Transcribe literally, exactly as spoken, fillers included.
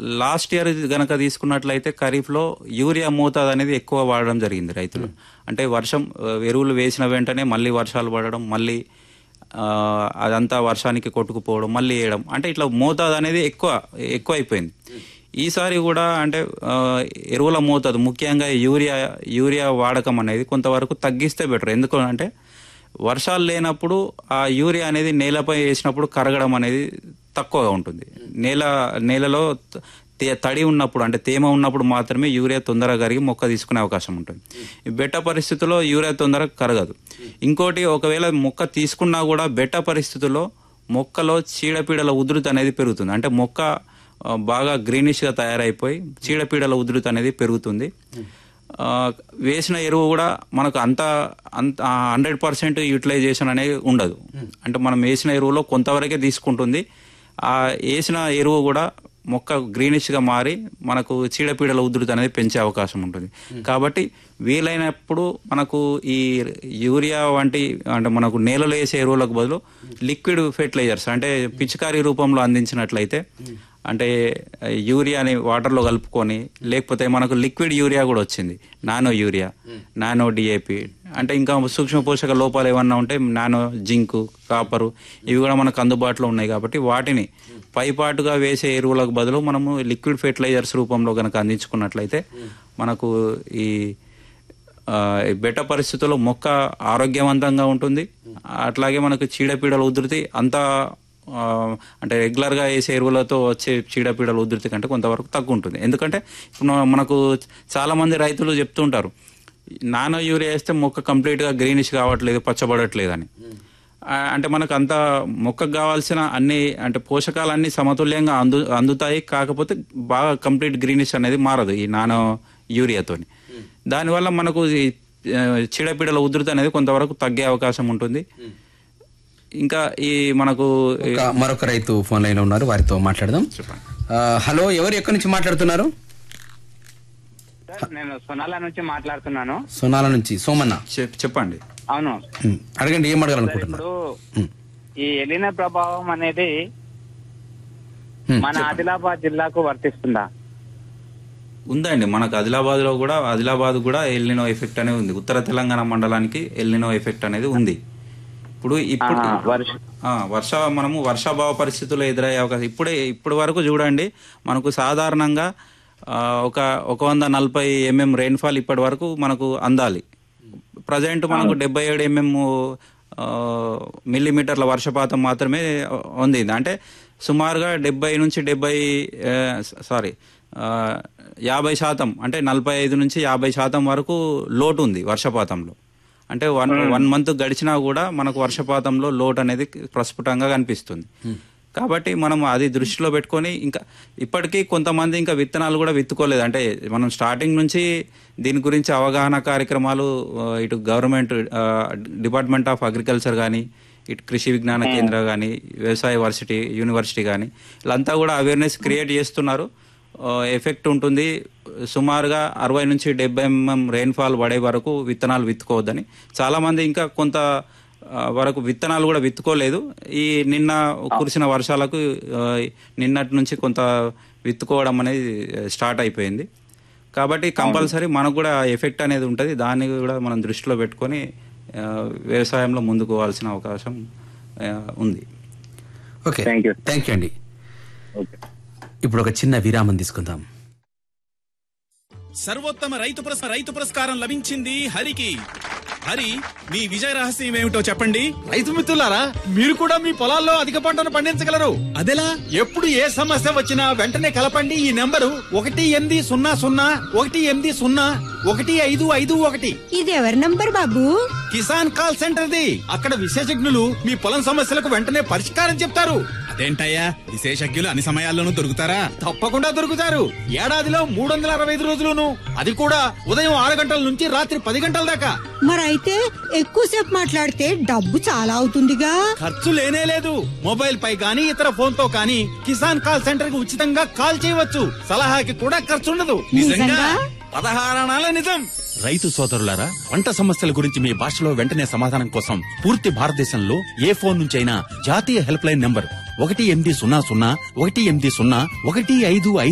Last year గనక తీసుకున్నట్లయితే ఖరీఫ్ లో యూరియా మోతాదు అనేది ఎక్కువ వాడడం జరిగింది రైతులు. అంటే వర్షం ఎరువులు వేసిన వెంటనే మళ్ళీ వర్షాలు పడడం, మళ్ళీ అదంతా వర్షానికి కొట్టుకుపోవడం, మళ్ళీ వేయడం, అంటే ఇట్లా మోతాదు అనేది ఎక్కువ ఎక్కువ అయిపోయింది. ఈసారి కూడా అంటే ఎరువుల మోతాదు ముఖ్యంగా యూరియా యూరియా వాడకం అనేది కొంతవరకు తగ్గిస్తే బెటర్. ఎందుకు అంటే వర్షాలు లేనప్పుడు ఆ యూరియా అనేది నేలపై వేసినప్పుడు కరగడం అనేది తక్కువగా ఉంటుంది. నేల నేలలో తడి ఉన్నప్పుడు అంటే తేమ ఉన్నప్పుడు మాత్రమే యూరియా తొందరగా కరిగి మొక్క తీసుకునే అవకాశం ఉంటుంది. బెట్ట పరిస్థితుల్లో యూరియా తొందరగా కరగదు. ఇంకోటి, ఒకవేళ మొక్క తీసుకున్నా కూడా బెట్ట పరిస్థితుల్లో మొక్కలో చీడపీడల ఉధృతి అనేది పెరుగుతుంది. అంటే మొక్క బాగా గ్రీనిష్గా తయారైపోయి చీడపీడల ఉధృతి అనేది పెరుగుతుంది. వేసిన ఎరువు కూడా మనకు అంత అంత హండ్రెడ్ పర్సెంట్ యూటిలైజేషన్ అనేది ఉండదు. అంటే మనం వేసిన ఎరువులో కొంతవరకే తీసుకుంటుంది. ఆ వేసిన ఎరువు కూడా మొక్క గ్రీనిష్గా మారి మనకు చీడపీడల ఉధృతి అనేది పెంచే అవకాశం ఉంటుంది. కాబట్టి వీలైనప్పుడు మనకు ఈ యూరియా వంటి అంటే మనకు నేలలో వేసే ఎరువులకు బదులు లిక్విడ్ ఫెర్టిలైజర్స్ అంటే పిచికారీ రూపంలో అందించినట్లయితే, అంటే యూరియాని వాటర్లో కలుపుకొని, లేకపోతే మనకు లిక్విడ్ యూరియా కూడా వచ్చింది, నానో యూరియా, నానో డిఏపి, అంటే ఇంకా సూక్ష్మ పోషక లోపాలు ఏమన్నా ఉంటే నానో జింకు, కాపరు, ఇవి కూడా మనకు అందుబాటులో ఉన్నాయి. కాబట్టి వాటిని పైపాటుగా వేసే ఎరువులకు బదులు మనము లిక్విడ్ ఫెర్టిలైజర్స్ రూపంలో కనుక అందించుకున్నట్లయితే మనకు ఈ బెట్ట పరిస్థితుల్లో మొక్క ఆరోగ్యవంతంగా ఉంటుంది. అట్లాగే మనకు చీడపీడల ఉధృతి అంతా అంటే రెగ్యులర్గా వేసే ఎరువులతో వచ్చే చీడపీడల ఉధృతి కంటే కొంతవరకు తక్కువ ఉంటుంది. ఎందుకంటే ఇప్పుడు మనకు చాలా మంది రైతులు చెప్తుంటారు, నానో యూరియా వేస్తే మొక్క కంప్లీట్గా గ్రీనిష్ కావట్లేదు, పచ్చబడట్లేదు అని. అంటే మనకు అంత మొక్కకు కావాల్సిన అన్ని అంటే పోషకాలన్నీ సమతుల్యంగా అందు అందుతాయి కాకపోతే బాగా కంప్లీట్ గ్రీనిష్ అనేది మారదు ఈ నానో యూరియాతోని. దానివల్ల మనకు చీడపీడల ఉధృతి అనేది కొంతవరకు తగ్గే అవకాశం ఉంటుంది. ఇంకా ఈ మనకు మరొక రైతు ఫోన్ లైన్ ఉన్నారు, వారితో మాట్లాడదాం. హలో, ఎవరు ఎక్కడి నుంచి మాట్లాడుతున్నారు? నేను సోనాల నుంచి మాట్లాడుతున్నాను. సోనాల నుంచి సోమన్న, చెప్పండి. అవును, అడగండి, ఏం అడగాలనుకుంటున్నారు? ఇప్పుడు ఈ ఎలిన ప్రభావం అనేది మన ఆదిలాబాద్ జిల్లాకు వర్తిస్తుందా? ఉందండి, మనకు ఆదిలాబాద్ లో కూడా ఆదిలాబాద్ కూడా ఎల్నినో ఎఫెక్ట్ అనేది ఉంది. ఉత్తర తెలంగాణ మండలానికి ఎల్నినో ఎఫెక్ట్ అనేది ఉంది. ఇప్పుడు ఇప్పుడు వర్ష మనము వర్షాభావ పరిస్థితుల్లో ఎదురయ్యే అవకాశం ఇప్పుడే ఇప్పటి వరకు చూడండి, మనకు సాధారణంగా ఒక ఒక వంద నలభై ఎంఎం రెయిన్ఫాల్ ఇప్పటి వరకు మనకు అందాలి. ప్రజెంట్ మనకు డెబ్బై ఏడు ఎంఎం మిల్లీమీటర్ల వర్షపాతం మాత్రమే ఉంది. అంటే సుమారుగా డెబ్బై నుంచి డెబ్బై సారీ యాభై శాతం అంటే నలభై ఐదు నుంచి యాభై శాతం వరకు లోటు ఉంది వర్షపాతంలో. అంటే వన్ వన్ మంత్ గడిచినా కూడా మనకు వర్షపాతంలో లోటు అనేది ప్రస్ఫుటంగా కనిపిస్తుంది. కాబట్టి మనం అది దృష్టిలో పెట్టుకొని ఇంకా ఇప్పటికీ కొంతమంది ఇంకా విత్తనాలు కూడా విత్తుకోలేదు. అంటే మనం స్టార్టింగ్ నుంచి దీని గురించి అవగాహన కార్యక్రమాలు ఇటు గవర్నమెంట్ డిపార్ట్మెంట్ ఆఫ్ అగ్రికల్చర్ కానీ, ఇటు కృషి విజ్ఞాన కేంద్రం కానీ, వ్యవసాయ వర్సిటీ యూనివర్సిటీ కానీ వీళ్ళంతా కూడా అవేర్నెస్ క్రియేట్ చేస్తున్నారు. ఎఫెక్ట్ ఉంటుంది. సుమారుగా అరవై నుంచి డెబ్బై ఎంఎం రెయిన్ఫాల్ పడే వరకు విత్తనాలు విత్తుకోవద్దని. చాలామంది ఇంకా కొంత వరకు విత్తనాలు కూడా విత్తుకోలేదు. ఈ నిన్న కురిసిన వర్షాలకు నిన్నటి నుంచి కొంత విత్తుకోవడం అనేది స్టార్ట్ అయిపోయింది. కాబట్టి కంపల్సరీ మనకు కూడా ఎఫెక్ట్ అనేది ఉంటుంది. దాన్ని కూడా మనం దృష్టిలో పెట్టుకొని వ్యవసాయంలో ముందుకు పోవాల్సిన అవకాశం ఉంది. Okay, thank you thank you అండి. ఇప్పుడు ఒక చిన్న విరామం తీసుకుందాం. సర్వోత్తమ రైతు పురస్కారం రైతు పురస్కారం లభించింది హరికి. హరి, మీ విజయ రహస్యం ఏమిటో చెప్పండి. రైతు మిత్రులారా, మీరు కూడా మీ పొలాల్లో అధిక పంటను పండించగలరు. అదెలా? ఎప్పుడు ఏ సమస్య వచ్చినా వెంటనే కలపండి ఈ నెంబరు ఒకటి ఎనిమిది సున్నా సున్నా ఒకటి ఎనిమిది సున్నా ఒకటి ఐదు ఐదు ఒకటి. ఇది ఎవరి number Babu? Kisan call centre the. అక్కడ విశేషజ్ఞులు మీ పొలం సమస్యలకు వెంటనే పరిష్కారం చెప్తారు. అదేంటయ్యా, విశేషజ్ఞులు అన్ని సమయాల్లోనూ దొరుకుతారా? తప్పకుండా దొరుకుతారు. ఏడాదిలో మూడు వందల అరవై ఐదు రోజులును, అది కూడా ఉదయం ఆరు గంటల నుంచి రాత్రి పది గంటల దాకా. మరైతే ఎక్కువసేపు మాట్లాడితే డబ్బు చాలా అవుతుందిగా? ఖర్చు లేనే లేదు. మొబైల్ పై గానీ ఇతర ఫోన్ తో కానీ కిసాన్ కాల్ సెంటర్ కి ఉచితంగా కాల్ చేయవచ్చు. సలహాకి కూడా ఖర్చు ఉండదు. నిజంగా? పదహారణాల నిజం. రైతు సోదరులారా, పంట సమస్యల గురించి మీ భాషలో వెంటనే సమాధానం కోసం పూర్తి భారతదేశంలో ఏ ఫోన్ నుంచైనా జాతీయ హెల్ప్ లైన్ నంబర్ ఒకటి ఎనిమిది సున్నా సున్నా ఒకటి ఎనిమిది సున్నా ఒకటి ఐదు